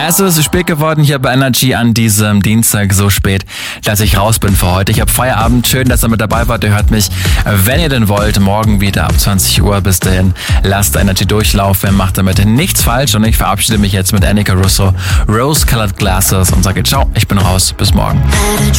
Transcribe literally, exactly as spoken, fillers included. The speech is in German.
Es ist spät geworden hier bei Energy an diesem Dienstag, so spät, dass ich raus bin für heute. Ich habe Feierabend, schön, dass ihr mit dabei wart. Ihr hört mich, wenn ihr denn wollt, morgen wieder ab zwanzig Uhr. Bis dahin, lasst Energy durchlaufen, macht damit nichts falsch. Und ich verabschiede mich jetzt mit Annika Russo, Rose Colored Glasses und sage ciao, ich bin raus, bis morgen.